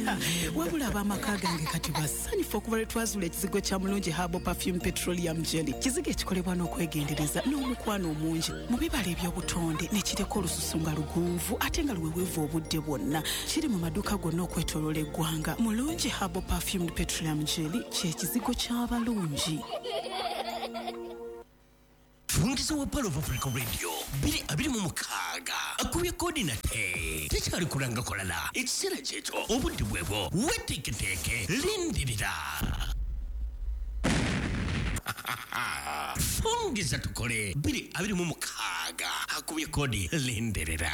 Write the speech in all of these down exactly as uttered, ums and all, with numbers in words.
wabula ab'amaka gange kati basanyufu okuva lwe twazula ekizigo kya Mulungi Herbal Perfume Petroleum Jelly. Kizigo ekikolebwa n'okwegendereza n'omukwano omungi mu bibala eby'obutonde ne kireka olususu nga luguuvu ate nga luweweevu obudde bwonna. Kiri mu maduuka gonna okwetooloola eggwanga. Mulungi Herbal Perfume Petroleum Jelly kye kizigo ky'abalungi. Fungiza wa Pearl of Africa Radio bili abili mu mukaga akubye kodi na te tekyali kulanga kolala ekisera kyeto obudde bwebwo weteketeke lindirira fungiza tukole bili abili mu mukaga akubye kodi lindirira.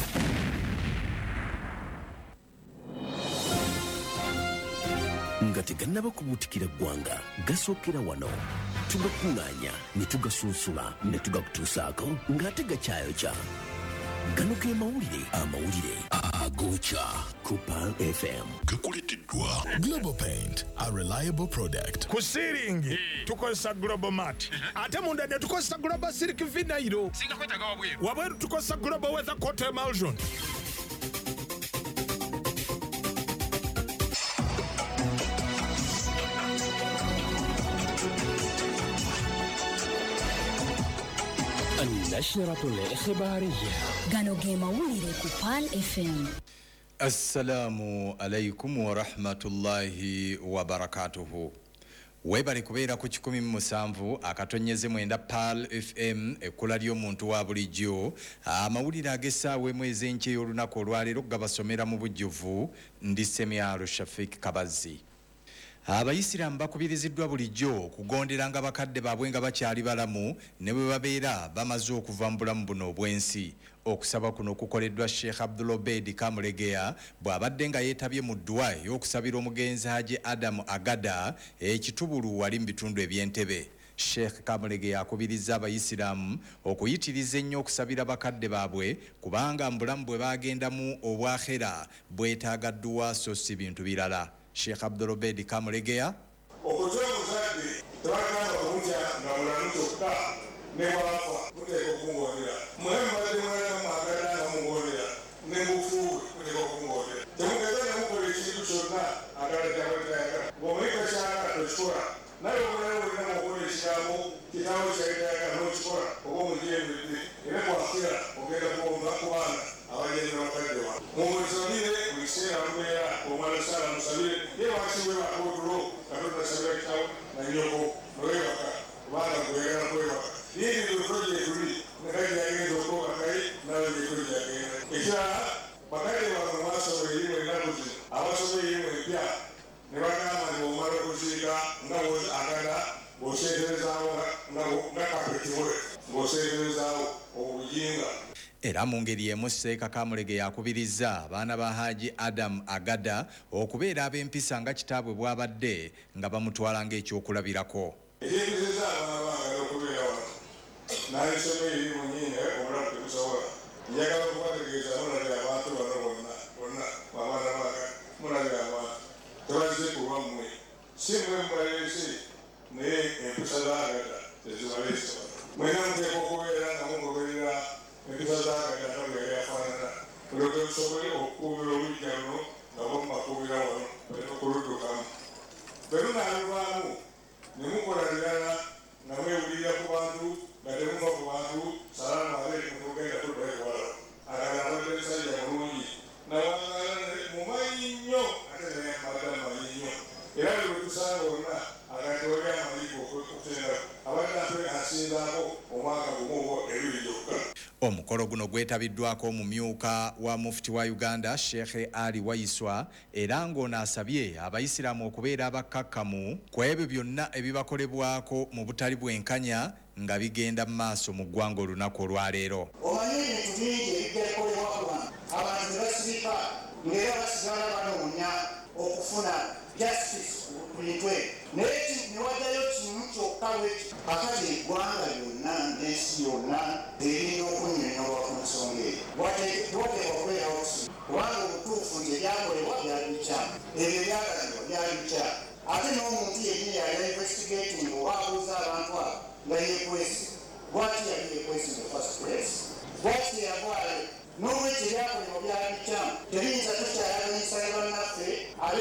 Ngati ganaba kubutikira gwanga gasokera wano tugakulanya ne tugasunsula ne tugakutuusaako ng'ate gakyayo kya gano ge mawulire amawulire agocha ku Pearl F M gakuleteddwa Global Paint, a reliable product. Ku siringi tukozesa Global Mat ate munda ne tukozesa Global Silk Vinyl singa kwetaga wabweru wabweru tukozesa Global Weather Coat Emulsion. النشرة الإخبارية gano ge mawulire ku Pearl F M. Assalamu alaikum wa rahmatullahi wa barakatuhu. Webale kubeera ku kikumi mu musanvu akatonyeze mwenda Pearl F M ekula ly'omuntu wa bulijjo amawulire ag'essaawa emu ez'enkya y'olunaku olwaleero gabasomera mu bujjuvu ndi Semyalo Shafik Kabazi. Abayisiraamu bakubiriziddwa bulijjo okugonderanga bakadde baabwe nga bakyali balamu ne bwe babeera bamaze okuva mu bulamu buno obwensi. Okusaba kuno kukoleddwa Sheikh Abdulobedi Kamulegeya bw'abadde nga yeetabye mu ddwa y'okusabira omugenzi Haji Adam Agada ekitubulu wali mu bitundu eby'Entebbe. Sheikh Kamulegeya akubirizza abayisiraamu okuyitiriza ennyo okusabira bakadde baabwe kubanga mu bulamu bwe baagendamu obwakhera bwetaaga dduwa so si bintu birala. Sheikh Abdulobedi Kamulegeya okutwa muzadde tebagamba kumutya nga mulamu kyokka ne bwafa muteeka okungondera mwembadde mwera mwagala nga mungondera ne mufuuwe muteeka okungondera temugeza ne mukola ekintu kyonna agala kyabwetayagala ng'omuyika kyagala tokikola naye obulamu olina mukola ekigambo kitabo kyayitayagala n'okikola oba omujembedde era bwakira ogenda kuwomba kubanga abagenda bakadde wa mumusabire mu kiseera mubeera omwana sala musabire ye wakiwe bakotulo katonda sabira kitabo na nyoko nowebaka kubanga kwegala kwebaka yindi lwekoje tuli nakaji yagenda okubakayi nawe lwekoje yagenda ekirala bakadde bange mwasobola erimu ennaku zino abasobola erimu empya ne bagamba nti omala okuziika nga agala ng'oseeterezaawo nga kapetiwe ng'oseeterezaawo obujinga. Era mu ngeri emu Sheikh Kamulegeya akubirizza abaana ba Haji Adam Agada okubeera ab'empisa nga kitaabwe bw'abadde nga bamutwala ng'ekyokulabirako. Ekyempisiza abaana baagala okubeera wano n'alisomero erimu nnyingi obulamu tebusobola njagala okubategeeza mulabira abantu bano bonna bonna abaana baagala mulabira abantu tebazze kuba mmwe si mmwe mubaleese naye empisa zaagada tezibaleese mwena muteeka okubeera nga mugoberera empisa zaagada nobera yafaanana olwoke busobole okukuubira olujja luno nga bomubakuubira wano balina okuluddukamu bwe lunaaluvaamu ne mukola birala nga mwewulira ku bantu nga temuva ku bantu salaamu aleikum tugenda tuddaekuwala agala abadde musajja mulungi nawangala mumanyi nnyo ate naye amagala manyi nnyo era bwe tusanga onna agati wali amaliko okutenda abadde ate asinzaako omwaka gumuwo ebiri gyokka. Omukolo guno gwetabiddwako omumyuka wa Mufti wa Uganda Sheikh Ali Waiswa era ng'ono asabye abayisiraamu okubeera abakkakkamu ku ebyo byonna ebibakolebwako mu butali bwenkanya nga bigenda mu maaso mu ggwanga olunaku olwaleero. Omanyi ebintu bingi ebijja kukolebwa ku bantu abantu ne basirika ng'era basigala banoonya okufuna justice ku mitwe naye ne wajjayo kimu kyokka bweki akati eggwanga lyonna n'ensi yonna erina okunyonyolwa ku nsonga eyo tewateekwa kubeerawo kusiba kubanga obutuufu nti ebyakolebwa byali bikyamu ebyo ebyagalibwa byali bikyamu ate n'omuntu yennyini yali investigating oba abuuza abantu abo nga yeekwesi lwaki yali yeekwesi in the first place lwaki yagwale n'olwekyo ebyakolebwa byali bikyamu tebiyinza tukyayaganyisa ne bannaffe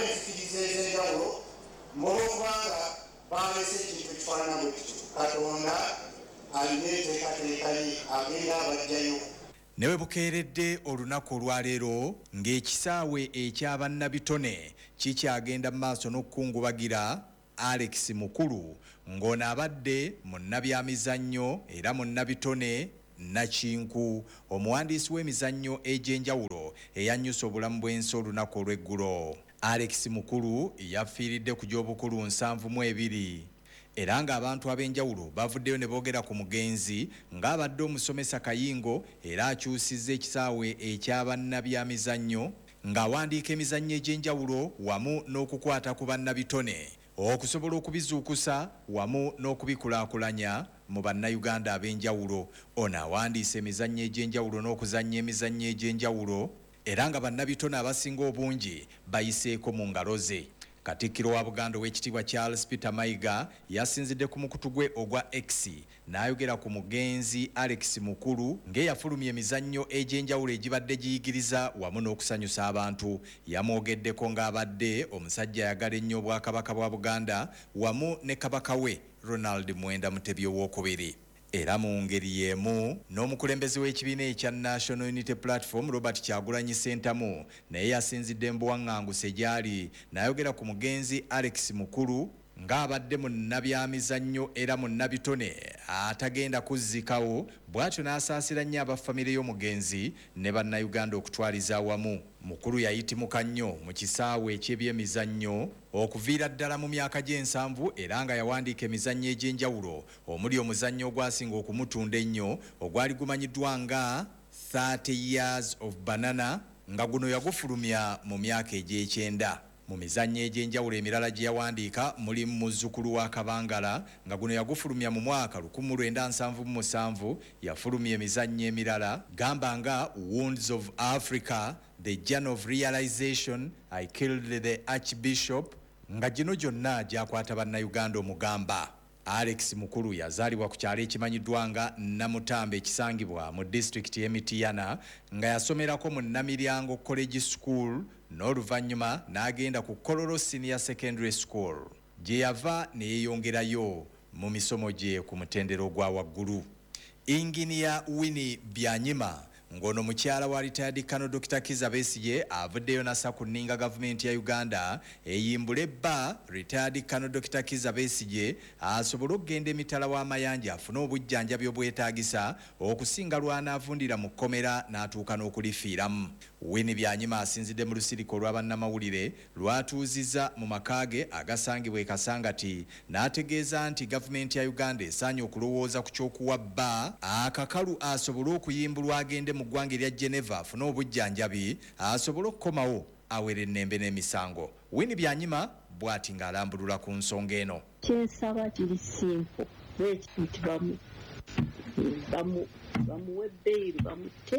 twalese ekintu ekifaanana bwe kityo katonda alina enteekateeka ye agenda abajjayo. Ne bwe bukeeredde olunaku olwaleero ng'ekisaawe ekyabannabitone kikyagenda mu maaso n'okukungubagira, Alex Mukulu ng'ono abadde munnabyamizannyo era munnabitone Nakinku, omuwandiisi w'emizannyo egy'enjawulo eyannyusa obulamu bw'ensi olunaku olw'eggulo. Alex Mukulu yafiiridde ku gy'obukulu nsanvu mu ebiri. Era ng'abantu ab'enjawulo bavuddeyo ne boogera ku mugenzi ng'abadde omusomesa Kayingo era akyusizza ekisaawe eky'abannabyamizannyo ng'awandiika emizannyo egy'enjawulo wamu n'okukwata ku bannabitone okusobola okubizuukusa wamu n'okubikulaakulanya mu bannayuganda ab'enjawulo. Ono awandiisa emizannyo egy'enjawulo n'okuzannya emizannyo egy'enjawulo era nga bannabitone abasinga obungi bayiseeko mu ngalo ze. Katikkiro wa Buganda ow'ekitiibwa Charles Peter Mayiga yasinzidde ku mukutu gwe ogwa X n'ayogera ku mugenzi Alex Mukulu ng'eyafulumya emizannyo egy'enjawulo egibadde giyigiriza wamu n'okusanyusa abantu. Yamwogeddeko ng'abadde omusajja ayagala ennyo obwakabaka bwa Buganda wamu ne kabaka we Ronald Mwenda Mutebi owookubiri. Era mu ngeri y'emu n'omukulembeze w'ekibiina ekya National Unity Platform Robert Kyagulanyi Ssentamu naye yasinzidde mu buwaŋŋanguse gy'ali n'ayogera ku mugenzi Alex Mukulu ng'abadde munnabyamizannyo era munnabitone atagenda kuzzikawo, bw'atyo n'asaasira nnyo abafamire y'omugenzi ne bannayuganda okutwaliza awamu. Mukulu yayitimuka nnyo mu kisaawe eky'ebyemizannyo okuviira ddala mu myaka gy'ensanvu era nga yawandiika emizannyo egy'enjawulo omuli omuzannyo ogwasinga okumutunda ennyo ogwali gumanyiddwa nga thirty years of banana nga guno yagufulumya mu myaka egy'ekyenda. Mu mizannyo egy'enjawulo emirala gye yawandiika mulimu muzzukulu wa Kabangala nga guno yagufulumya mu mwaka lukumi lwenda nsanvu mu musanvu. Yafulumya emizannyo emirala gamba nga Wounds of Africa, The Journey of Realization, I Killed the Archbishop, nga gino gyonna gyakwata bannayuganda omugamba. Alex Mukulu yazaalibwa ku kyalo ekimanyiddwa nga Namutambe ekisangibwa mu disitulikiti y'e Mityana nga yasomerako mu Namiryango College School n'oluvannyuma n'agenda ku Kololo Senior Secondary School gye yava ne yeeyongerayo mu misomo gye ku mutendero gwa waggulu. Inginiya Winnie Byanyima ngono mukyala wa retired Colonel Doctor Kizza Besigye avuddeyo nassa ku nninga gavumenti ya Uganda eyimbule ebba retired Colonel Doctor Kizza Besigye asobole okugenda emitala w'amayanja afune obujjanjabi obwetaagisa okusinga lw'anaavundira mu kkomera n'atuuka n'okulifiiramu. Winnie Byanyima asinzidde mu lusiriko lw'abannamawulire lwatuuzizza mu makaage agasangibwa e Kasangati n'ategeeza nti gavumenti ya Uganda esaanye okulowooza ku ky'okuwa bba akakalu asobole okuyimbulwa agende mu ggwanga erya Geneva afune obujjanjabi asobole okukomawo awere ennembe n'emisango. Winnie Byanyima bw'ati ng'alambulula ku nsonga eno. Kyensaba kiri simple nti bamuwe bbeeyi bamute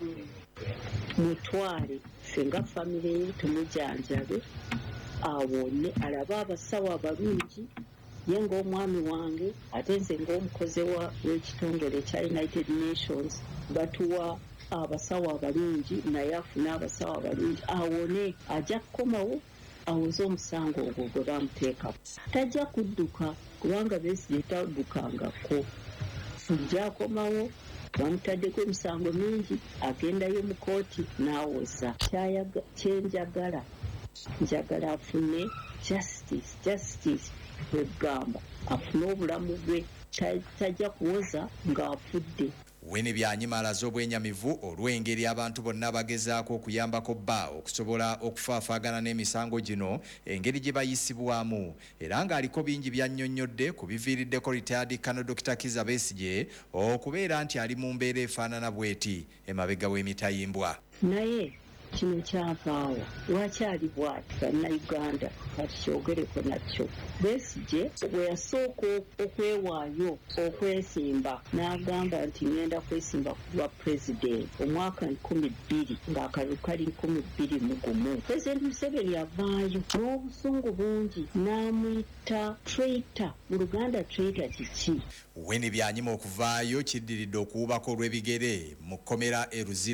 mutwale fenga famire ye tumujanjabe awone alabe abasawo abalungi ye ng'omwami wange ate nze ng'omukozi w'ekitongole ekya United Nations batuwa abasawo abalungi naye afune abasawo abalungi awone ajja kukomawo awoze omusango ogwo gwe bamuteekamu. Tajja kudduka kubanga Besigye taddukangako. Ajja akomawo bamutaddeko emisango mingi agendayo mu kooti n'awoza. Kyenjagala njagala afune justice justice wegamba afune obulamu bwe tajja kuwoza ng'afudde. Winnie Byanyima alaze obwenyamivu olw'engeri abantu bonna bagezaako okuyambako bba okusobola okufaafaagana n'emisango gino engeri gye bayisibwamu era ng'aliko bingi byannyonnyodde ku biviiriddeko retired Colonel Doctor Kizza Besigye okubeera nti ali mu mbeera efaanana bw'eti emabega w'emitayimbwa. Naye kino kyavaawo lwakyali bw'ati bannayuganda kati kyogereko nakyo. Besigye bwe yasooka okwewaayo okwesimba n'agamba nti ngenda kwesimba ku bwa pulezidenti omwaka nkumi bbiri ng'akalulu kali nkumi bbiri mu gumu. Pulezidenti Museveni yavaayo n'obusungu bungi n'amuyita traitor. Mu Luganda traitor kiki? Winnie Byanyima okuvaayo kiddiridde okuwubako olw'ebigere mu kkomera e Luzira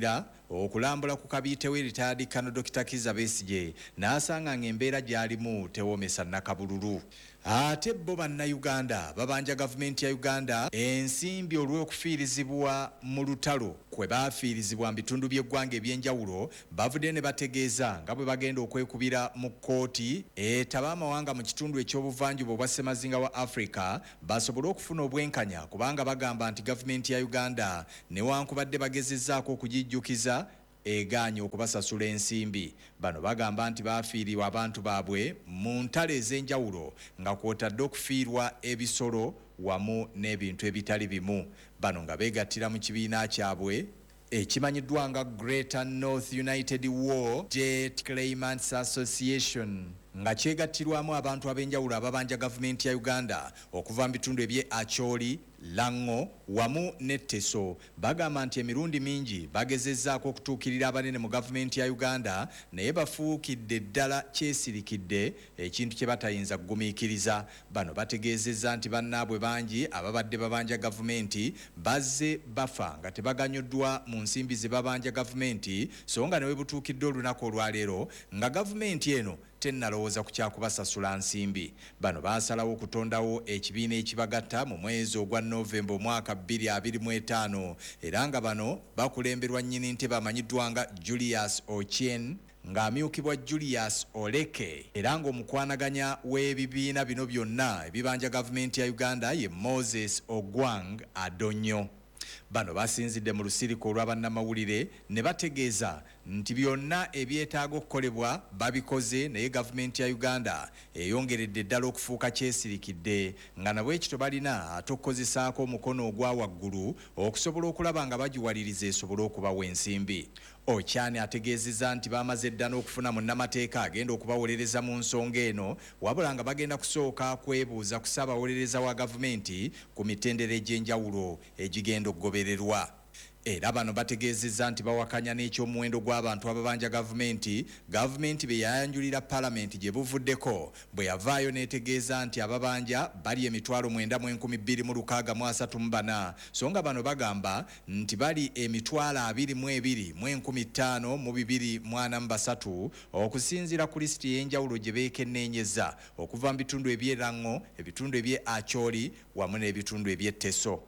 okulambula ku kabiitewo eritaadi kano Dokita Kizza Besigye n'asanga ng'embeera gy'alimu tewoomesa nnakabululu. Ate bo bannayuganda babanja gavumenti ya Uganda ensimbi olw'okufiirizibwa mu lutalo kwe baafiirizibwa mu bitundu by'eggwanga eby'enjawulo bavudde ne bategeeza nga bwe bagenda okwekubira mu kkooti etaba amawanga mu kitundu eky'obuvanjuba obwa Ssemazinga wa Africa basobole okufuna obwenkanya kubanga bagamba nti gavumenti ya Uganda newankubadde bagezezzaako okugijjukiza egaanye okubasasula ensimbi. Bano bagamba nti baafiiribwa abantu baabwe mu ntalo ez'enjawulo nga kwotadde okufiirwa ebisolo wamu n'ebintu ebitali bimu. Bano nga beegattira mu kibiina kyabwe ekimanyiddwa nga Greater North United War Debt Claimants Association nga kyegattirwamu abantu ab'enjawulo ababanja gavumenti ya Uganda okuva mu bitundu eby'e Acholi, Lango wamu ne Teso. Bagamba nti emirundi mingi bagezezzaako okutuukirira abanene mu gavumenti ya Uganda naye bafuukidde ddala kyesirikidde ekintu kye batayinza kugumiikiriza. Bano bategeezezza nti bannaabwe bangi ababadde babanja gavumenti bazze bafa nga tebaganyuddwa mu nsimbi ze babanja gavumenti so nga ne we butuukidde olunaku olwaleero nga gavumenti eno tennalowooza ku kyakubasasula nsimbi. Bano baasalawo okutondawo ekibiina ekibagatta mu mwezi ogwa Novemba omwaka bbiri abiri mu etaano era nga bano bakulemberwa nnyini ntebe amanyiddwa nga Julius Ochieng ng'amyukibwa Julius Oleke era ng'omukwanaganya w'ebibiina bino byonna ebibanja gavumenti ya Uganda ye Moses Ogwang Adonyo. Bano basinzidde mu lusiriko olw'abannamawulire ne bategeeza nti byonna ebyetaaga okukolebwa babikoze naye gavumenti ya Uganda eyongeredde ddala okufuuka kyesirikidde nga nabwe ekito balina ate okukozesaako omukono ogwa waggulu okusobola okulaba nga bagiwaliriza esobole okubawa ensimbi. Okyani ategeezezza nti bamaze dda n'okufuna munnamateeka agenda okubawolereza mu nsonga eno wabula nga bagenda kusooka kwebuuza ku ssaabawolereza wa gavumenti ku mitendera egy'enjawulo egigenda okugobererwa. Era bano bategeezezza nti bawakanya n'ekyomuwendo gw'abantu ababanja gavumenti gavumenti be yayanjulira palamenti gye buvuddeko bwe yavaayo n'etegeeza nti ababanja bali emitwalo mwenda mu enkumi bbiri mu lukaaga mu asatu mu bana so nga bano bagamba nti bali emitwalo abiri mu ebiri mu enkumi ttaano mu bibiri mu ana mu basatu okusinziira ku lisiti y'enjawulo gye beekenneenyeza okuva mu bitundu eby'e Lango, ebitundu eby'e Acholi wamu n'ebitundu eby'e Teso.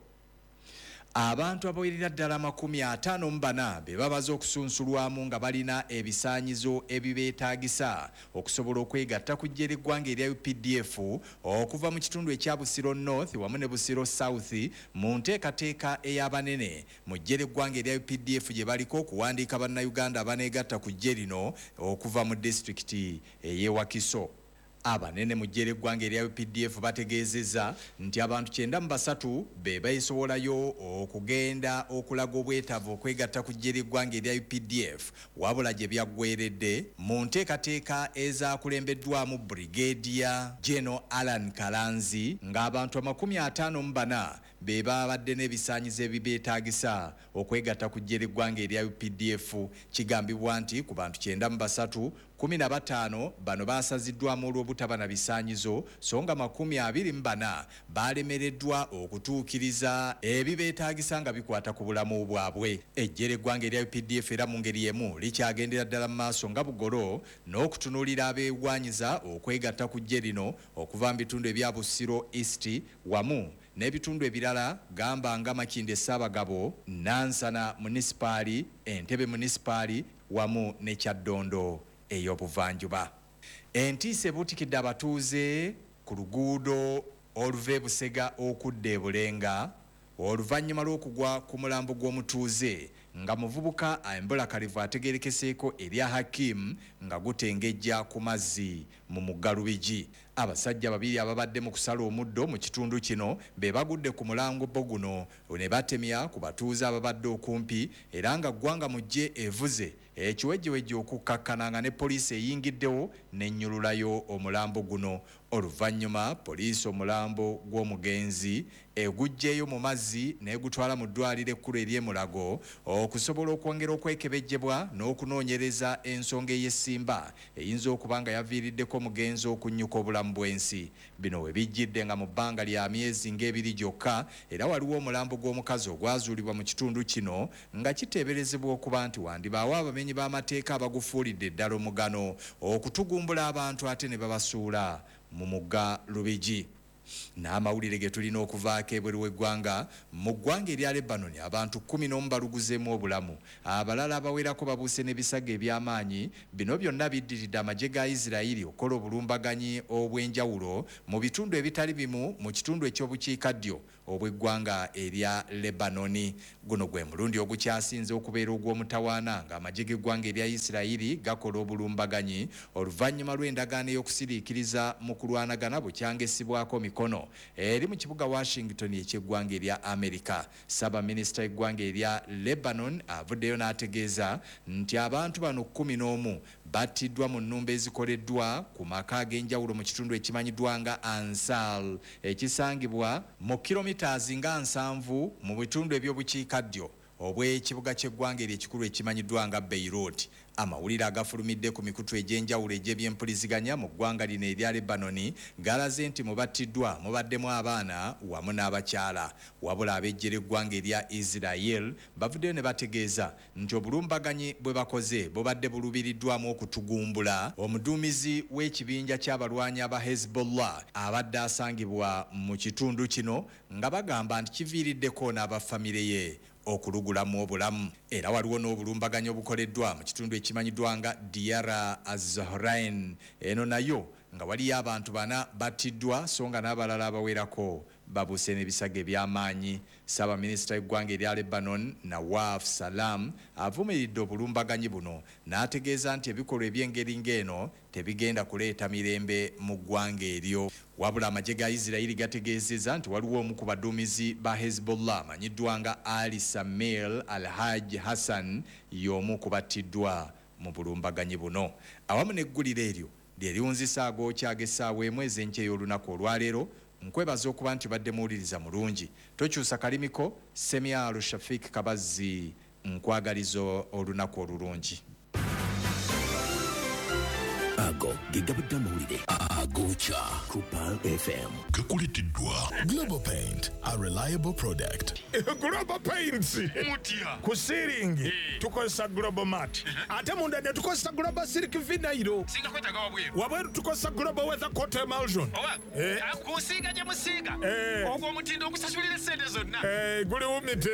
Abantu abawerera ddala amakumi ataano mu bana be babaza okusunsulwamu nga balina ebisaanyizo ebibeetaagisa okusobola okwegatta ku ggye ly'eggwanga erya U P D F okuva mu kitundu ekya Busiro North wamu ne Busiro South mu nteekateeka ey'abanene mu ggye ly'eggwanga erya U P D F gye baliko okuwandiika bannayuganda abaneegatta ku ggye lino okuva mu disitulikiti ey'e Wakiso. Abanene mu ggye ly'eggwanga erya U P D F bategeezezza nti abantu kyenda mu basatu be beesobolayo okugenda okulaga obwetaavu okwegatta ku ggye ly'eggwanga erya U P D F wabula gye byaggweeredde mu nteekateeka ezaakulembeddwamu Brigadier General Alan Kalanzi ng'abantu amakumi ataano mu bana be babadde n'ebisaanyizo ebibeetaagisa okwegatta ku ggye ly'eggwanga erya U P D F. Kigambibwa nti ku bantu kyenda mu basatu kumi na bataano bano baasaziddwamu olw'obutaba na bisaanyizo so nga makumi abiri mu bana baalemereddwa okutuukiriza ebibeetaagisa nga bikwata ku bulamu bwabwe. Eggye ly'eggwanga erya U P D F era mu ngeri emu likyagendera ddala mu maaso nga bugolo n'okutunuulira abeegwanyiza okwegatta ku ggye lino okuva mu bitundu ebya Busiro East wamu n'ebitundu ebirala gamba nga Makinde Ssaabagabo, Nansana Munisipaali, Entebbe Munisipaali wamu ne Kyaddondo ey'obuvanjuba. Entiisa ebuutikidde abatuuze ku luguudo oluva e Busega okudda e Bulenga oluvannyuma lw'okugwa ku mulambo gw'omutuuze nga muvubuka Embula Kalivu ategeerekeseeko erya Hakim nga gutengejja ku mazzi mu mugga Lubigi. Abasajja babiri ababadde mu kusala omuddo mu kitundu kino be bagudde ku mulango guno ne batemya ku batuuze ababadde okumpi era nga ggwanga mu ggye evuze ekiwejjewejje okukkakkana nga ne poliisi eyingiddewo n'ennyululayo omulambo guno. Oluvannyuma poliisi omulambo gw'omugenzi eguggyeeyo mu mazzi n'egutwala mu ddwaliro ekkulu ery'e Mulago okusobola okwongera okwekebejjebwa n'okunoonyereza ensonga ey'essimba eyinza okuba nga yaviiriddeko omugenzi okunnyuka obulamu bulamu bw'ensi. Bino we bijjidde nga mu bbanga lya myezi ng'ebiri gyokka era waliwo omulambo gw'omukazi ogwazuulibwa mu kitundu kino nga kiteeberezebwa okuba nti wandibaawo abamenyi b'amateeka abagufuulidde ddala omugano okutugumbula abantu ate ne babasuula mu mugga Lubigi. N'amawulire ge tulina okuvaako ebweru w'eggwanga mu ggwanga erya Lebanon abantu kumi n'omu baluguzeemu obulamu, abalala abawerako babuuse n'ebisago eby'amaanyi. Bino byonna biddiridde amagye ga Isirayiri okukola obulumbaganyi obw'enjawulo mu bitundu ebitali bimu mu kitundu ekyobukiikaddyo obw'eggwanga erya Lebanoni. Guno gwe mulundi ogukyasinze okubeera ogw'omutawaana ng'amagye g'eggwanga erya Isirayiri gakola obulumbaganyi oluvannyuma lw'endagaano ey'okusiriikiriza mu kulwanagana bukyangesibwako mikono eri mu kibuga Washington eky'eggwanga erya Amerika. Ssaabaminisita w'eggwanga erya Lebanon avuddeyo n'ategeeza nti abantu bano kumi n'omu battiddwa mu nnumba ezikoleddwa ku maka ag'enjawulo mu kitundu ekimanyiddwa nga Ansar ekisangibwa mu kilomitaazi nga nsanvu mu bitundu eby'obukiikaddyo obw'ekibuga ky'eggwanga eryo ekikulu ekimanyiddwa nga Beirut. Amawulire agafulumidde ku mikutu egy'enjawulo egy'ebyempuliziganya mu ggwanga lino erya Lebanoni galaze nti mubattiddwa mubaddemu abaana wamu n'abakyala. Wabula ab'eggye ly'eggwanga erya Israel bavuddeyo ne bategeeza nti obulumbaganyi bwe bakoze bubadde bulubiriddwamu okutugumbula omuduumizi w'ekibinja ky'abalwanyi aba Hezbollah abadde asangibwa mu kitundu kino nga bagamba nti kiviiriddeko n'abafamire ye okulugulamu obulamu. Era waliwo n'obulumbaganyi obukoleddwa mu kitundu ekimanyiddwa nga Diara Az-Zahrain. Eno nayo nga waliyo abantu bana battiddwa so nga n'abalala abawerako babuuse n'ebisago eby'amaanyi. Ssaabaminisita w'eggwanga erya Lebanon Nawaf Salam avumiridde obulumbaganyi buno n'ategeeza nti ebikolwa eby'engeri ng'eno tebigenda kuleeta mirembe mu ggwanga eryo. Wabula amagye ga Isirayiri gategeezezza nti waliwo omu ku baduumizi ba Hezbollah amanyiddwa nga Ali Samir Al-Haj Hassan y'omu ku battiddwa mu bulumbaganyi buno. Awamu n'egguliro eryo lye liwunzisa ag'okyaga essaawa emu ez'enkya ey'olunaku olwaleero. Nkwebaza okuba nti badde muwuliriza mulungi. Tokyusa kalimiko. Semyalo Shafik Kabazzi nkwagalizo olunaku olulungi. Ago gigabudde amawulire agokya ku Pal F M. Gakuleteddwa Global Paint, a reliable product. Global Paints mutia ku ceiling tukozesa Global Mat ate munda ne tukozesa Global Silk Vinyl singa kwetaga wabweru wabweru tukozesa Global Weather Coat Emulsion eh akusinga je musinga ogwo omutindo okusasulira sente zonna eh guli umite.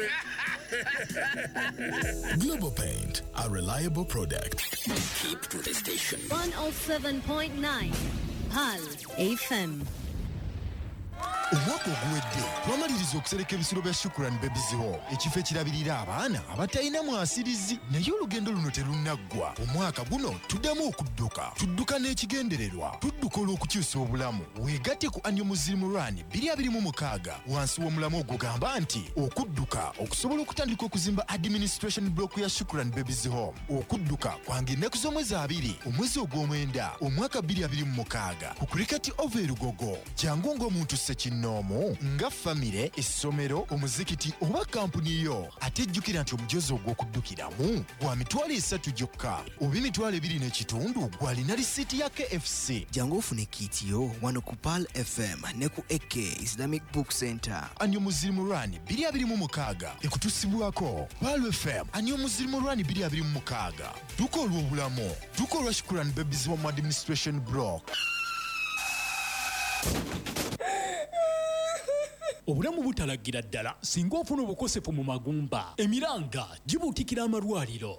Global Paint, a reliable product. Keep to the station. one oh seven point nine Pal F M. Omwaka oguwedde twamaliriza okusereka ebisiro bya Shukran Babies Home, ekifo ekirabirira abaana abatalina mwasirizi, naye olugendo luno terunaggwa. Omwaka guno tuddamu okudduka, tudduka n'ekigendererwa, tudduka olw'okukyusa obulamu. Weegatte ku Annual Muslim Run bbiri abiri mu mukaaga wansi w'omulamu ogugamba nti okudduka okusobola okutandika okuzimba administration block ya Shukran Babies Home. Okudduka kwange ennaku z'omwezi abiri omwezi ogw'omwenda omwaka bbiri abiri mu mukaaga ku Cricket Over Lugogo. Jangu ng'omuntu ssekinomo nga famire, essomero, omuzikiti oba kampuni yo. Ate jjukira nti omujozi ogw'okuddukiramu gwa mitwalo esatu gyokka oba emitwalo ebiri n'ekitundu gw'alina lisiiti ya K F C. Jangu ofune kiiti yo wano ku Pal F M ne ku A K Islamic Book Center. Annual Muslim Run bbiri abiri mu mukaaga ekutusibwako Pal F M. Annual Muslim Run bbiri abiri mu mukaaga dduka olw'obulamu, dduka olwa Shukran Babies Home Administration Block. Obulamu butalagira ddala singa ofuna obukosefu mu magumba, emiranga gibuutikira amalwaliro.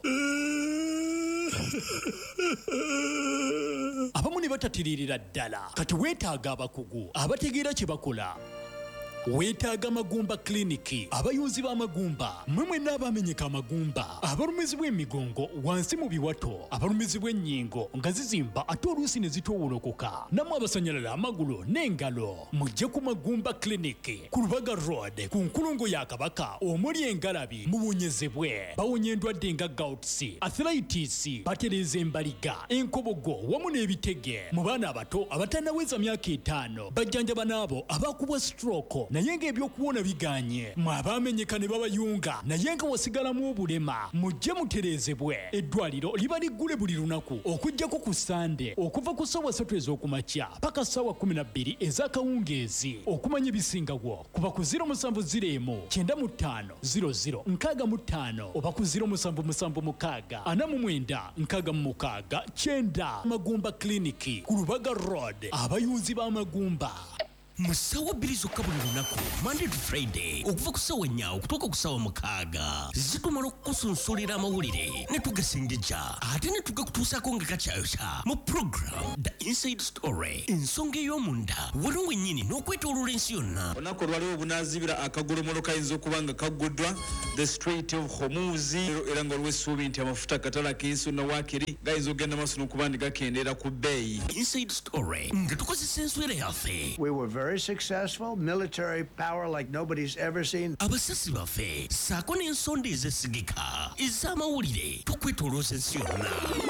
Abamu ne batatiririra ddala kati weetaaga abakugu abategeera kye bakola. Weetaaga Magumba Kliniki, abayunzi b'amagumba, mmwe mwenna abamenyeka amagumba, abalumizibwa emigongo wansi mu biwato, abalumizibwa ennyingo nga zizimba ate oluusi ne zitoowolokoka, nammwe abasanyalala amagulu n'engalo. Mujje ku Magumba Kliniki ku Lubaga Road ku nkulungo ya Kabaka omuli engalabi muwonyezebwe. Bawonya endwadde nga gouts, arthritis, batereeza embaliga, enkobogo wamu n'ebitege. Mu baana abato abatannaweza myaka etaano bajjanjaba n'abo abakubwa stroke naye ng'ebyokuwona biganye mwe abaamenyeka ne babayunga naye nga wasigalamu obulema mujje mutereezebwe eddwaliro liba liggule buli lunaku okuggyako ku sande okuva ku ssaawa ssatu ez'okumakya paka ssaawa kumi na bbiri ez'akawungeezi okumanya ebisingawo kuba ku ziro musanvu ziro emu kyenda mu ttaano ziro ziro nkaaga mu ttaano oba ku ziro musanvu musanvu mukaaga ana mu mwenda nkaaga mu mukaaga kyenda Magumba Clinic ku Lubaga Road abayunzi b'amagumba musawa bbiri zokka buli lunaku Monday to Friday okuva ku ssaawa nnya okutuuka ku ssaawa mukaaga zitumala okukusunsulira amawulire ne tugasengejja ate ne tugakutuusaako nga kakyayokya mu program The Inside Story ensonga ey'omunda waliwo wennyini n'okwetooloola ensi yonna olunaku olwaliwo obunaazibira akagolomolo kayinza okuba nga kagguddwa the Strait of Hormuz era nga waliwo essuubi nti amafuta katala k'ensi nowakiri gayinza okugenda maaso n'okuba ndi gakendeera ku bbeeyi Inside Story nga tukozesa enswera yaffe very successful, military power like nobody's ever seen. abasasi baffe saako n'ensonda ezesigika ez'amawulire tukwetolooza ensi yonna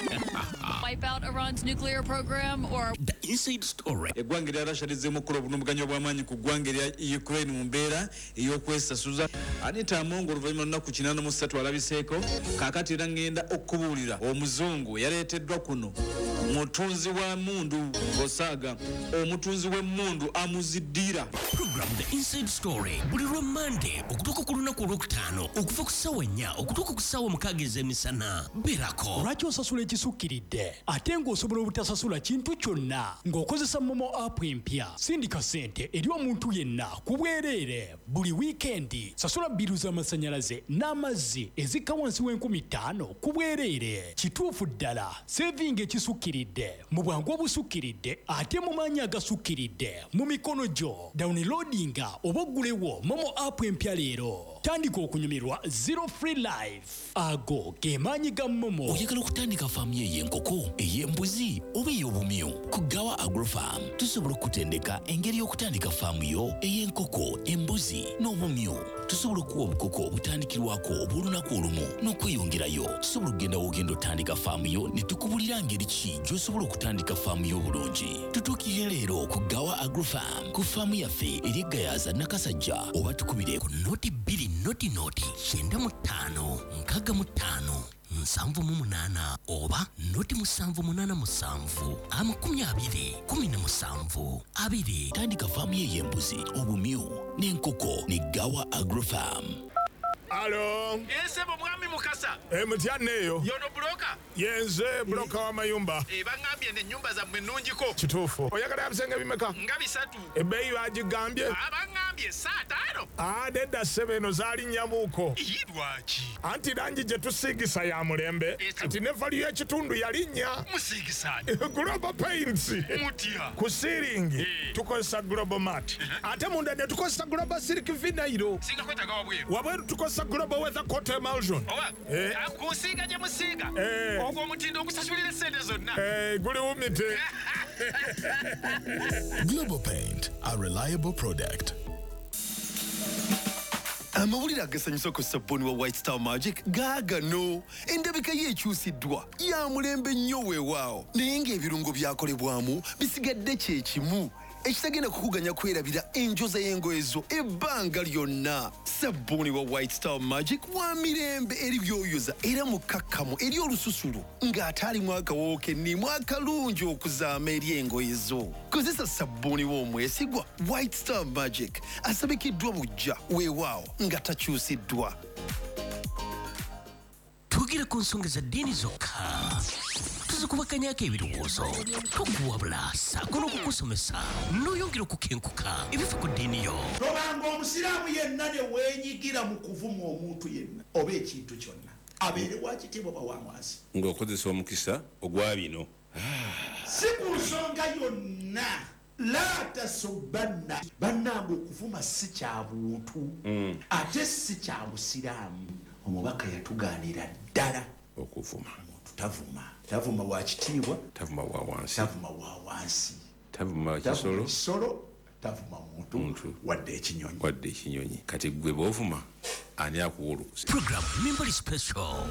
wipe out Iran's nuclear program or The Inside Story eggwanga erya Russia lizzeemu okukola obulumbaganyi obw'amaanyi ku ggwanga erya Ukraine mu mbeera ey'okwesasuza Anita Amongo oluvannyuma lunaku kinaana mu ssatu alabiseeko kaakati era ngenda okubuulira omuzungu yaleeteddwa kuno mutunzi wa mundu ng'osaaga omutunzi w'emmundu amuziddira program The Inside Story buli lwa Monday okutuuka ku lunaku olwokutaano okuva ku ssaawa nnya okutuuka ku ssaawa mukaaga ez'emisana beerako lwaki osasula ekisukkiridde ate ng'osobola obutasasula kintu kyonna ng'okozesa momo app empya sindika ssente eri omuntu yenna ku bwereere buli wiikendi sasula bbiru z'amasannyalaze n'amazzi ezikka wansi w'enkumi ttaano ku bwereere kituufu ddala sevinga ekisukkiridde mu bwangu obusukkiridde ate mu maanyi agasukkiridde mu mikono gyo downloadinga oba oggulewo momo app empya leero tandika okunyumirwa zero free life ago ge maanyi ga momo oyagala okutandika faamu yo ey'enkoko ey'embuzi oba ey'obumyu ku Gawa Agrofarm tusobola okutendeka engeri y'okutandika faamu yo ey'enkoko embuzi n'obumyu tusobola okuwa obukoko obutandikirwako obw'olunaku olumu n'okweyongerayo tusobola okugenda wogenda otandika faamu yo ne tukubulira ngeri ki gy'osobola okutandika faamu yo obulungi tutuukire leero ku Gawa Agrofarm ku faamu yaffe eri Gayaza Nakasajja oba tukubire ku noti bbiri noti noti kyenda mu ttaano nkaaga mu ttaano nsanvu mu munaana oba noti musanvu munaana musanvu amakumi abiri kumi na musanvu abiri tandika faamu ye y'embuzi obumyu n'enkoko ne Gawa Agrofarm. Alo. Ensebo mwami Mukasa. Eh mutyane eyo. Yono broka. Yenze broka wa mayumba. Eh bangambye ne nyumba za mwenungiko. Kituufu. Oyagala yabisenge bimeka? Nga bisatu. Ebbeeyi bagigambye? Abangambye saa ttaano. Ah dedda ssebo zaali nnyamuuko. Yidwaki. Anti langi gye tusiigisa ya mulembe. Anti ne valiyo y'ekitundu yalinnya. Musiigisaani. Global Paints. Mutya. Ku siiringi tukozesa Global Mat. Ate munda ne tukozesa Global Silk Vinyl. Singa kwetaga wabweru. Wabweru tukozesa Global Weather Coat Emulsion. Owa. Eh. Akusiiga gye musiiga. Eh. Ogwo omutindo okusasulira ssente zonna. Eh, guli wumite. Global Paint, a reliable product. amawulire agasanyusa ku sabbuuni wa White Star Magic gaagano endabika ye ekyusiddwa ya mulembe nnyo weewaawo naye ng'ebirungo byakolebwamu bisigadde kye kimu ekitagenda kukuganya kwerabira enjoza y'engoye zo ebbanga lyonna. Sabbuuni wa White Star Magic wa mirembe eri byoyoza era mukakkamu eri olususulu ng'ate alimu akawoowo kennimu akalungi okuzaama eri engoye zo. Kozesa sabbuuni w'omwesigwa White Star Magic asabikiddwa bujja weewaawo nga takyusiddwa. Tugire ku nsonga za ddiini zokka tuzikubakanyako ebirowoozo tokuwabula saako n'okukusomesa n'oyongera okukenkuka ebifa ku ddiini yo. Tobanga omusiraamu yenna ne weenyigira mu kuvuma omuntu yenna oba ekintu kyonna abeere wa kitiibwa oba wa mwansi ng'okozesa omukisa ogwa bino si ku nsonga yonna la tasubbanna bannange okuvuma si kya buntu ate si kya busiraamu. Omubaka yatugaanira ddala okuvuma omuntu tavuma tavuma wa kitiibwa tavuma wa wansi tavuma wa wansi tavuma kisolo kisolo tavuma muntu wadde ekinyonyi wadde ekinyonyi kati gwe bw'ovuma ani akuwa olukusa. Program Members Special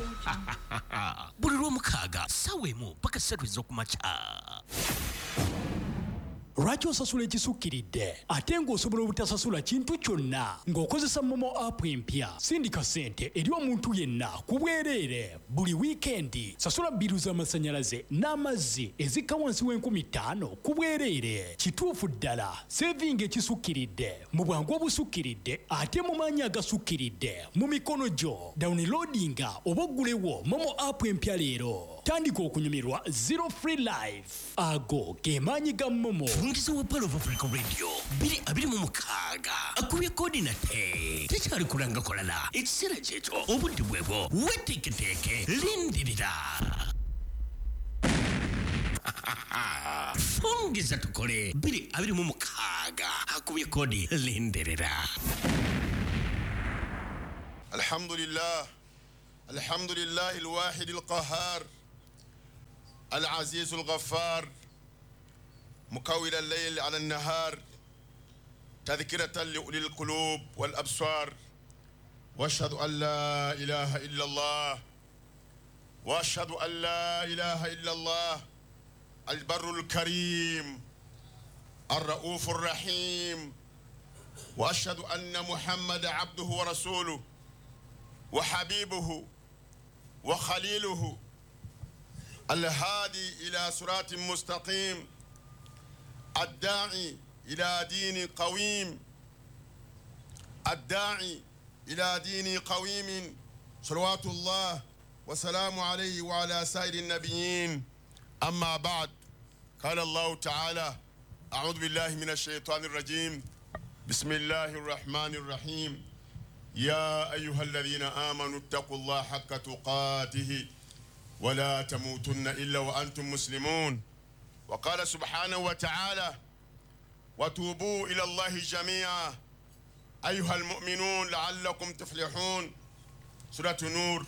buli lw'omukaaga ssaawa emu paka ssatu ez'okumakya. lwaki osasula ekisukkiridde ate ng'osobola obutasasula kintu kyonna ng'okozesa momo app empya sindika ssente eri omuntu yenna ku bwereere buli wiikendi sasula bbiru z'amasannyalaze n'amazzi ezikka wansi w'enkumi ttaano ku bwereere kituufu ddala sevinga ekisukkiridde mu bwangu obusukkiridde ate mu maanyi agasukkiridde mu mikono gyo downloadinga oba oggulewo momo app empya leero tandika okunyumirwa zero free life ago ge maanyi ga momo fungiza wa Pearl of Africa Radio biri abiri mu mukaaga akubye kodi nate tekyali kulanga kolala ekiseera kyekyo obudde bwebwo weteeketeeke lindirira fungiza tukole biri abiri mu mukaaga akubye kodi lindirira. Alhamdulillah alhamdulillah alwahid alqahar العزيز الغفار مكور الليل على النهار تذكرة لأولي القلوب والأبصار واشهد أن لا إله إلا الله واشهد أن لا إله إلا الله البر الكريم الرؤوف الرحيم واشهد أن محمد عبده ورسوله وحبيبه وخليله الهادي إلى صراط مستقيم الداعي إلى دين قويم الداعي إلى دين قويم صلوات الله وسلام عليه وعلى سائر النبيين أما بعد قال الله تعالى أعوذ بالله من الشيطان الرجيم بسم الله الرحمن الرحيم يا أيها الذين آمنوا اتقوا الله حق تقاته ولا تموتن إلا وأنتم مسلمون وقال سبحانه وتعالى وتوبوا إلى الله جميعا أيها المؤمنون لعلكم تفلحون سورة نور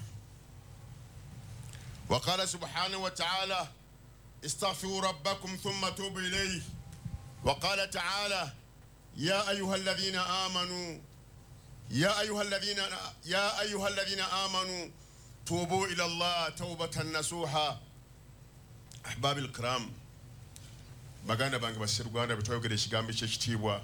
وقال سبحانه وتعالى استغفروا ربكم ثم توبوا إليه وقال تعالى يا أيها الذين آمنوا يا أيها الذين يا أيها الذين آمنوا توبوا إلى الله توبة نصوحا. أحباب الكرام baganda bange basiruganda bitwayogera ekigambo ky'ekitiibwa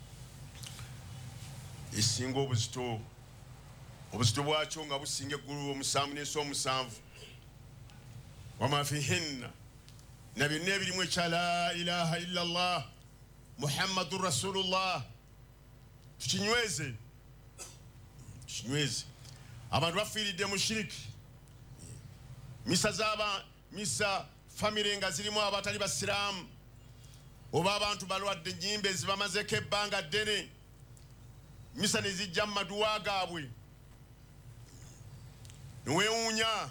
esinga obuzito obuzito bwakyo nga businga eggulu omusanvu n'ensi omusanvu wama fihinna na byonna ebirimu ekya la ilaha illa allah muhammadun rasulullah tukinyweze tukinyweze. abantu bafiiridde mu shiriki misa zaba misa famire nga zirimu abatali basiraamu oba abantu balwadde ennyimba ezibamazeko ebbanga ddene misa ne zijja mu maduwa gaabwe niweewuunya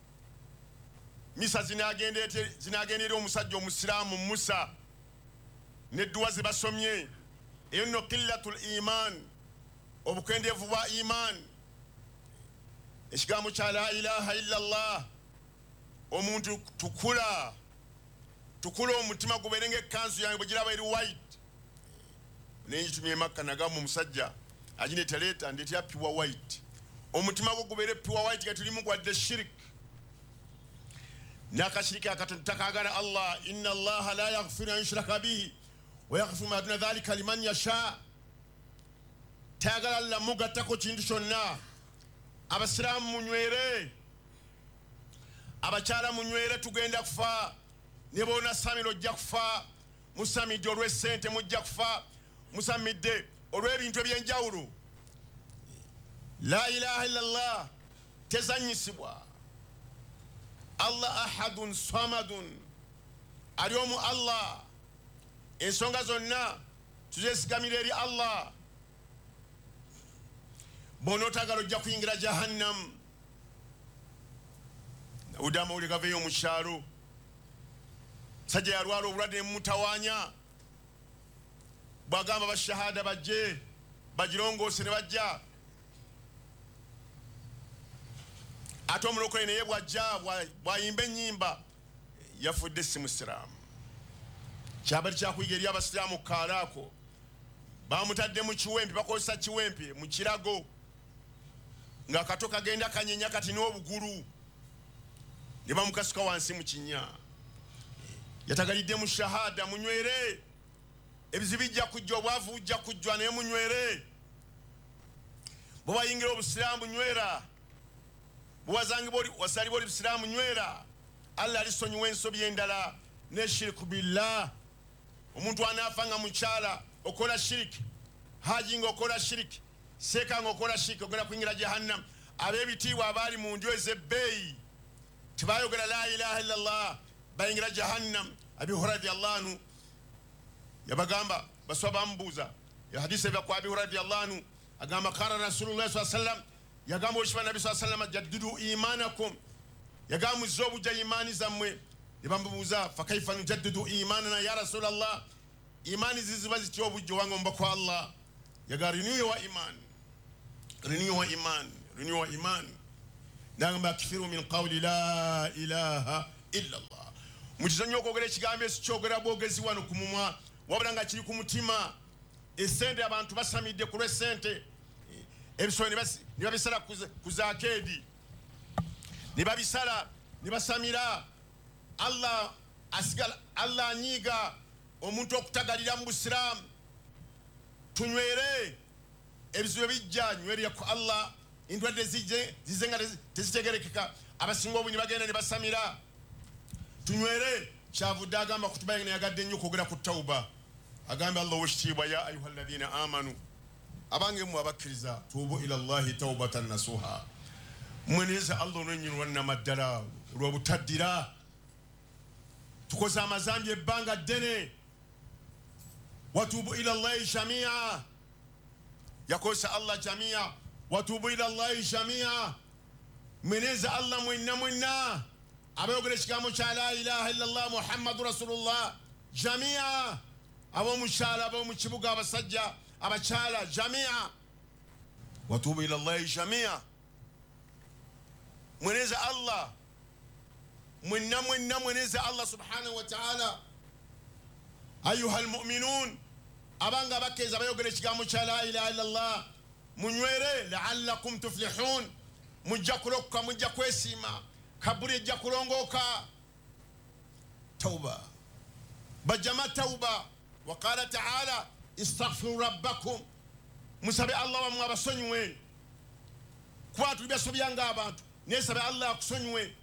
misa zinagendera omusajja omusiraamu musa n'edduwa ze basomye eyo nno qillatul iman obukendeevu bwa iman ekigambo kya la ilaha illa allah omuntu tukula tukula omutima guberenga ekanzu yange bwegiraba eri white nenjitumye makka nagamba omusajja aginetereta ndetera pure white omutima gwo gubere pure white gatulimu gwadde shirik nakashiriki akatonda takagala allah inna allaha la yaghfiru an yushraka bihi wa yaghfiru ma duna dhalika liman yasha tayagala allah mugattako kintu kyonna. Abasiraamu munywere abakyala munywere tugenda kufa ne boona samiro ojja kufa musamidde olw'essente mujja kufa musamidde olw'ebintu ebyenjawulo. La ilaha illallah tezanyisibwa. Allah ahadun samadun ali omu Allah ensonga zonna tuzesigamira eri Allah. Bonotagala ojja kuyingira jahannam. Udama uli gaveyo mu kyalo sajja yalwala obulwadde ne mutawaanya bwagamba bashahada bajje bagirongoose ne bajja ate omulokole naye bwajja bwayimba ennyimba yafudde si musiraamu. Kyabali kyakuyiga eri abasiraamu kaalaako bamutadde mu kiwempe bakozesa kiwempe mu kirago nga kato kagenda kanyenya kati n'obugulu ne bamukasuka wansi mu kinya. Yatagalidde mu shahada munywere ebizibu bijja kujja obwavu bujja kujjwa naye munywere bwe wayingira obusiraamu nywera bwe wazangibwa wasalibwa oli busiraamu nywera Allah alisonyiwa ensobi endala ne shirku billah omuntu anaafa nga mukyala okola shiriki haji nga okola shiriki seeka nga okola shiriki ogenda kuyingira jahannam ab'ebitiibwa abaali mu ndyo ez'ebbeeyi tebayogera la ilaha illallah bayingira jahannam abi hurairah radiyallahu anhu yabagamba baswa bamubuuza ya hadisi eva kwa abi hurairah radiyallahu anhu agamba qala rasulullah sallallahu alaihi wasallam yagamba oshiba nabi sallallahu alaihi wasallam jaddidu imanakum yagamba muzobu ja imani zammwe yabambuuza fa kaifa nujaddidu imanana ya rasulullah imani ziziba zityo obujjo wange omba kwa Allah yagamba renew your iman renew your iman renew your iman nagamba kifiru min qawli la ilaha illa Allah mukizanyo okwogera ekigambo esikyogera bwogezi wano ku mumwa wabula nga kiri ku mutima esente abantu basamidde ku lw'esente ebisolo ne babisala ku zaakeedi ne babisala ne basamira Allah asigala Allah anyiiga omuntu okutagalira mu busiraamu tunywere ebizibu bijja nywerera ku Allah endwadde zijje zize nga tezitegerekeka abasinga obunyi bagenda ne basamira tunywere kyavudde agamba kutubaye yagadde nnyo okwogera ku tawuba agamba Allah wekitiibwa ya ayuha alladhina amanu abange mu abakkiriza tuubu ila Allahi tawbatan nasuha mweneza Allah ononyinwa namaddala olw'obutaddira tukoze amazambi ebbanga ddene watuubu ila Allahi jamia yakosa Allah jamia watuubu ila Allahi jamia mweneza Allah mwenna mwenna abayogera ekigambo kya la ilaha illallah muhammadu rasulullah jamia abomukyala abomukibuga abasajja abakyala jamia watuubu ila Allahi jamia mweneza Allah mwenna mwenna mweneza Allah subhanahu wa ta'ala ayuha almu'minun abanga bakeza bayogera ekigambo kya la ilaha illallah munywere la'allakum tuflihun mujja kulokoka mujja kwesiima kaburi ejja kulongoka tauba bajama tauba waqala ta'ala istaghfiru rabbakum musabe Allah wamwe abasonyiwe kuba tuli byasobyanga abantu nesabe Allah akusonyiwe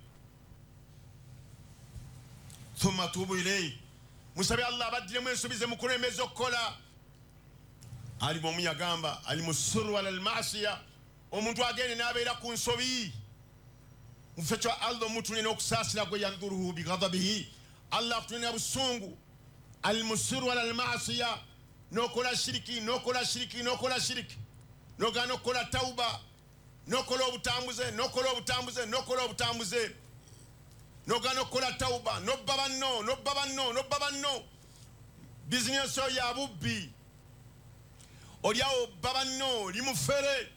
thumma tubu ilayhi musabe Allah abaddiremu ensobi ze mukulembeza okukola ali bomu yagamba ali musuru wala almasiya omuntu agende n'abeera ku nsobi mufecho Allah omuntu nina okusaasira gwe yanduruhu bighadabihi Allah akutunira busungu almusuru wala almasiya nokola shiriki nokola shiriki nokola shiriki nogana okukola tauba nokola obutambuze nokola obutambuze nokola obutambuze nogana okukola tauba nobba banno nobba banno nobba banno bizinesi oyo ya bubbi olyawo obba banno limufere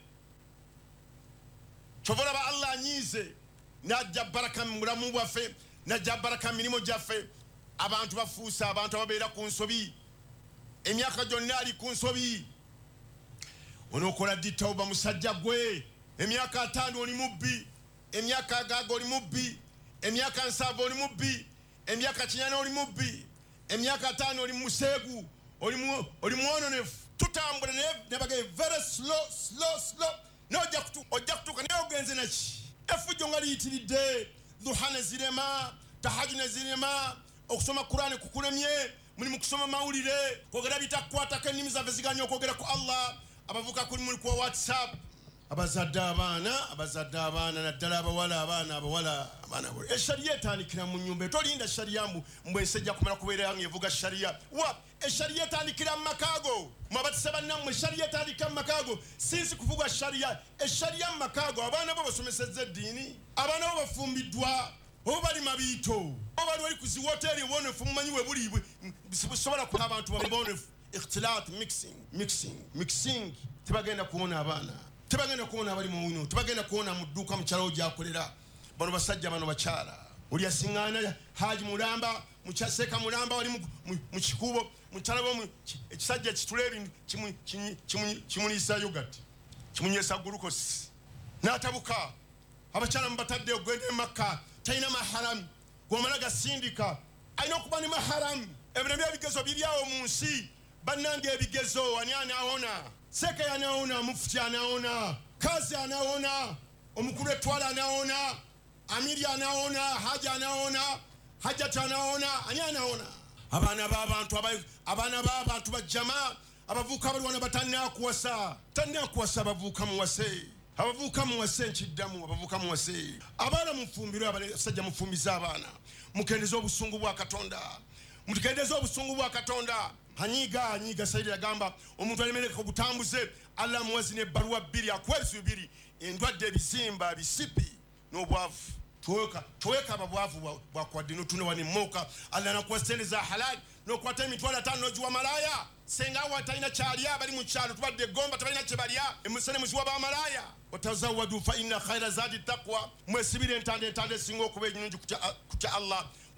kyovola ba Allah anyiize najja baraka mu bulamu bwaffe najja baraka mu mirimu gyaffe abantu bafuusa abantu ababeera ku nsobi emyaka gyonna ali ku nsobi onookola ddi tawuba musajja gwe emyaka ataano oli mubbi emyaka agaaga oli mubbi emyaka nsanvu oli mubbi emyaka kinyana oli mubbi emyaka ataano oli museegu oli mwononefu tutambula ne bagaye very slow slow slow nojja kutuuka naye ogenze naki efujjo nga liyitiridde duhane zirema tahajune zirema okusoma Qur'ani kukulemye muli mu kusoma mawulire kwogera bitakwatako ennimi zaffe ziganya okwogera ku Allah abavuka kuli muli ku WhatsApp abazadde abaana abazadde abaana naddala abawala abaana abawala abaana eshariya etandikira mu nnyumba tolinda shariya mbwe nsejja kumala kubeera yange evuga shariya wa eshariya etandikira mu makaago mwabatisa bannammwe eshariya etandikira mu makaago sinsi kuvuga shariya eshariya mu makaago abaana bo basomesezza eddiini abaana bo bafumbiddwa oba bali mabiito oba bali wali ku ziwoteeri obwonefu mumanyi we buli busobola kuba abantu baboonefu ikhtilat mixing mixing mixing tebagenda kuwona abaana tebagenda kuwona abali mu wino tebagenda kuwona mu dduuka mu kyalo gyakolera bano basajja bano bakyala oli asiŋŋaana haji mulamba mukyaseeka mulamba wali mu kikubo mukyalabo ekisajja kitula ebintu kimunyisa yogati kimunywesa gulukosi n'atabuka abakyala mubatadde ogenda e Makka talina maharamu gwomala gasindika alina okuba ne maharamu ebino bya bigezo biri awo mu nsi bannange ebigezo ani anaona seke anaona mufti anaona kazi anaona omukulu etwala anaona amiri anaona haja anaona hajat anaona ani anaona abana b'abantu abana b'abantu bajama abavuka balwana batanna kuwasa tanna kuwasa bavuka muwase abavuka muwase nkiddamu abavuka muwase abana mufumbiro abasajja mufumbiza abana mukendeza obusungu bwa Katonda mutukendeza obusungu bwa Katonda hanyiga hanyiga Saidi yagamba omuntu alimeleka obutambuze Allah muwazine barua bbiri akwezi bbiri endwadde ebizimba bisipi n'obwavu tuweka tuweka ababwavu bwa kwadino tuna wani moka Allah na kuwaseleza halal no kwata emitwala tano juwa malaya senga wataina chalia bali mu kyalo tubadde gomba tabalina kyebalya emusene muziwa ba malaya watazawadu fa inna khayra zadi taqwa mwesibire entande entande singo okuba enyingi kutya Allah